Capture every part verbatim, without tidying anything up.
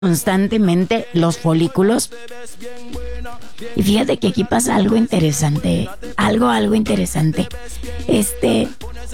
constantemente los folículos. Y fíjate que aquí pasa algo interesante, algo, algo interesante. Este,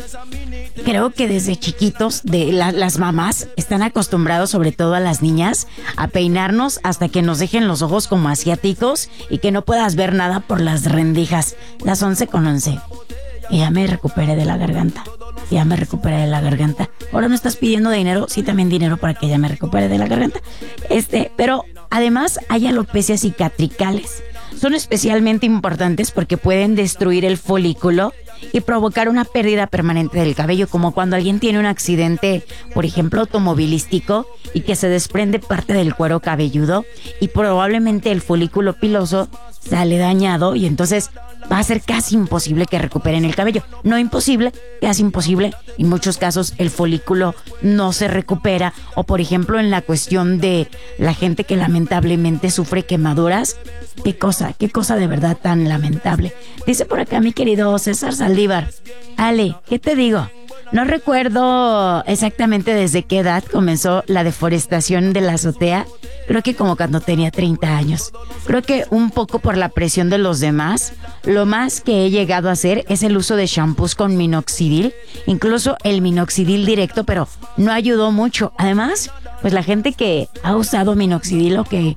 creo que desde chiquitos de la, las mamás están acostumbrados, sobre todo a las niñas, a peinarnos hasta que nos dejen los ojos como asiáticos y que no puedas ver nada por las rendijas. Las once con once. Y ya me recuperé de la garganta. Ya me recuperé de la garganta. Ahora me estás pidiendo dinero, sí, también dinero para que ya me recupere de la garganta. Este, pero además hay alopecias cicatricales. Son especialmente importantes porque pueden destruir el folículo y provocar una pérdida permanente del cabello, como cuando alguien tiene un accidente, por ejemplo, automovilístico, y que se desprende parte del cuero cabelludo y probablemente el folículo piloso sale dañado y entonces va a ser casi imposible que recuperen el cabello. No imposible, casi imposible. En muchos casos el folículo no se recupera. O por ejemplo en la cuestión de la gente que lamentablemente sufre quemaduras. Qué cosa, qué cosa de verdad tan lamentable. Dice por acá mi querido César Saldívar. Ale, ¿qué te digo? No recuerdo exactamente desde qué edad comenzó la deforestación de la azotea. Creo que como cuando tenía treinta años. Creo que un poco por la presión de los demás. Lo más que he llegado a hacer es el uso de shampoos con minoxidil. Incluso el minoxidil directo, pero no ayudó mucho. Además, pues la gente que ha usado minoxidil o que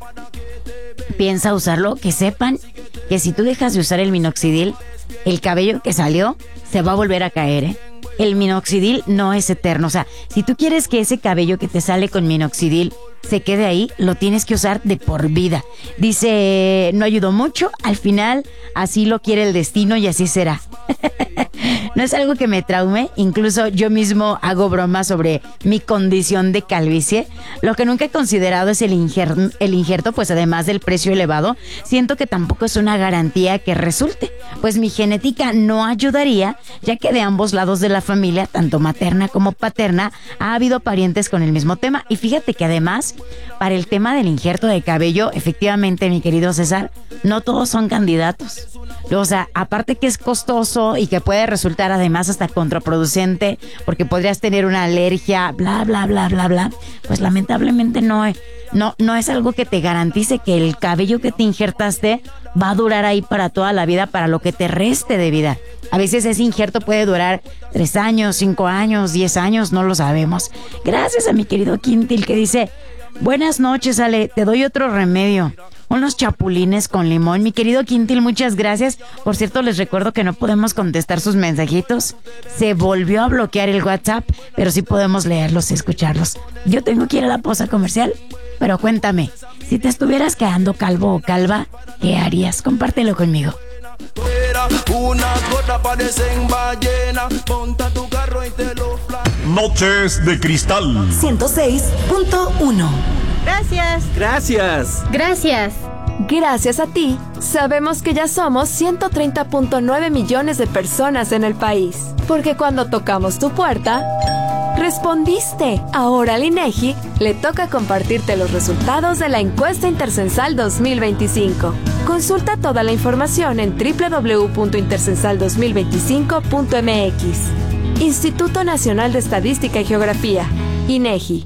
piensa usarlo, que sepan que si tú dejas de usar el minoxidil, el cabello que salió se va a volver a caer, ¿eh? El minoxidil no es eterno. O sea, si tú quieres que ese cabello que te sale con minoxidil se quede ahí, lo tienes que usar de por vida. Dice, no ayudó mucho, al final así lo quiere el destino y así será. No es algo que me traume, incluso yo mismo hago bromas sobre mi condición de calvicie. Lo que nunca he considerado es el, inger- el injerto, pues además del precio elevado, siento que tampoco es una garantía que resulte, pues mi genética no ayudaría, ya que de ambos lados de la familia, tanto materna como paterna, ha habido parientes con el mismo tema. Y fíjate que además, para el tema del injerto de cabello, efectivamente, mi querido César, no todos son candidatos. O sea, aparte que es costoso y que puede resultar además hasta contraproducente porque podrías tener una alergia, bla, bla, bla, bla, bla, pues lamentablemente no es, no, no es algo que te garantice que el cabello que te injertaste va a durar ahí para toda la vida, para lo que te reste de vida. A veces ese injerto puede durar tres años, cinco años, diez años, no lo sabemos. Gracias a mi querido Quintil que dice, buenas noches, Ale, te doy otro remedio. Unos chapulines con limón. Mi querido Quintil, muchas gracias. Por cierto, les recuerdo que no podemos contestar sus mensajitos. Se volvió a bloquear el WhatsApp, pero sí podemos leerlos y escucharlos. Yo tengo que ir a la pausa comercial, pero cuéntame, si te estuvieras quedando calvo o calva, ¿qué harías? Compártelo conmigo. Noches de Cristal ciento seis punto uno. Gracias. Gracias. Gracias. Gracias a ti, sabemos que ya somos ciento treinta punto nueve millones de personas en el país. Porque cuando tocamos tu puerta, respondiste. Ahora al INEGI le toca compartirte los resultados de la encuesta intercensal dos mil veinticinco. Consulta toda la información en doble u doble u doble u punto intercensal dos mil veinticinco punto m x. Instituto Nacional de Estadística y Geografía, INEGI.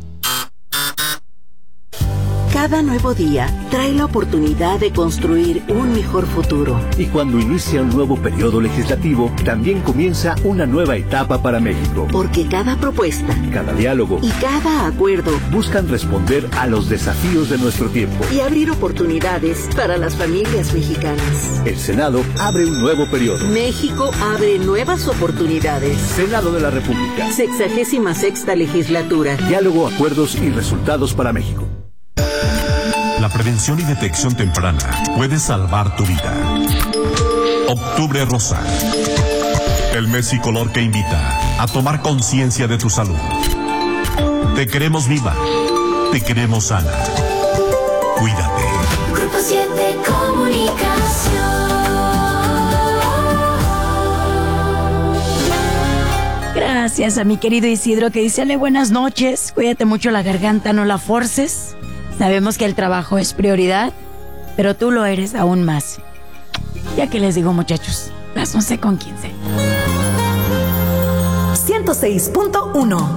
Cada nuevo día trae la oportunidad de construir un mejor futuro. Y cuando inicia un nuevo periodo legislativo, también comienza una nueva etapa para México. Porque cada propuesta, cada diálogo y cada acuerdo buscan responder a los desafíos de nuestro tiempo y abrir oportunidades para las familias mexicanas. El Senado abre un nuevo periodo. México abre nuevas oportunidades. Senado de la República. Sexagésima sexta legislatura. Diálogo, acuerdos y resultados para México. La prevención y detección temprana puede salvar tu vida. Octubre Rosa. El mes y color que invita a tomar conciencia de tu salud. Te queremos viva. Te queremos sana. Cuídate. Grupo siete Comunicación. Gracias a mi querido Isidro que dice, Ale, buenas noches. Cuídate mucho la garganta, no la forces. Sabemos que el trabajo es prioridad, pero tú lo eres aún más. Ya que les digo, muchachos, las once con quince. ciento seis punto uno.